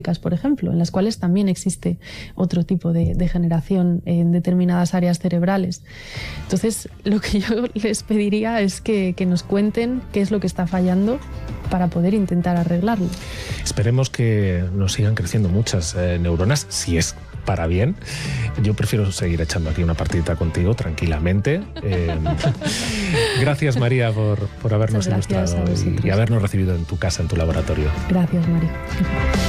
por ejemplo, en las cuales también existe otro tipo de degeneración en determinadas áreas cerebrales. Entonces, lo que yo les pediría es que nos cuenten qué es lo que está fallando para poder intentar arreglarlo. Esperemos que nos sigan creciendo muchas neuronas, si es para bien. Yo prefiero seguir echando aquí una partidita contigo tranquilamente. Gracias, María, por habernos ilustrado y habernos recibido en tu casa, en tu laboratorio. Gracias, María.